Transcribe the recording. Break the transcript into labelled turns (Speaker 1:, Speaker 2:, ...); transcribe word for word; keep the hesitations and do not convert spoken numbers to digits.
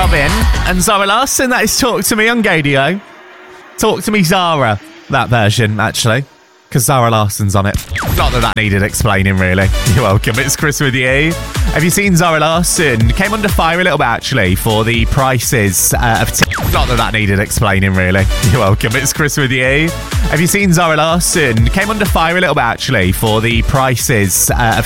Speaker 1: Robin and Zara Larsson. That is Talk to Me on Gadio. Talk to Me Zara, that version, actually. Because Zara Larsson's on it. Not that that needed explaining, really. You're welcome. It's Chris with you. Have you seen Zara Larsson? Came under fire a little bit, actually, for the prices uh, of... T- Not that that needed explaining, really. You're welcome. It's Chris with you. Have you seen Zara Larsson? Came under fire a little bit, actually, for the prices uh, of